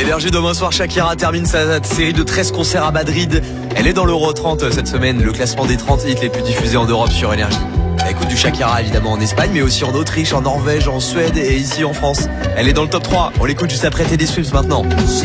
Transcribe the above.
Énergie, demain soir, Shakira termine sa série de 13 concerts à Madrid. Elle est dans l'Euro 30 cette semaine, le classement des 30 hits les plus diffusés en Europe sur Énergie. Elle écoute du Shakira évidemment en Espagne, mais aussi en Autriche, en Norvège, en Suède et ici en France. Elle est dans le top 3. On l'écoute juste après Teddy Swift maintenant.